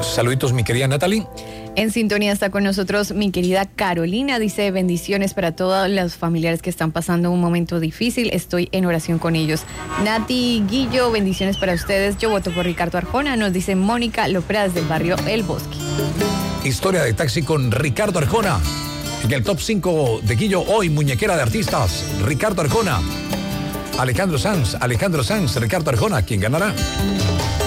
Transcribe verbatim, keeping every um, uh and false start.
Saluditos, mi querida Natalie. En sintonía está con nosotros mi querida Carolina. Dice: bendiciones para todos los familiares que están pasando un momento difícil. Estoy en oración con ellos. Nati Guillo, bendiciones para ustedes. Yo voto por Ricardo Arjona. Nos dice Mónica Lopras del barrio El Bosque. Historia de taxi con Ricardo Arjona. En el top cinco de Guillo hoy, muñequera de artistas, Ricardo Arjona. Alejandro Sanz, Alejandro Sanz, Ricardo Arjona. ¿Quién ganará?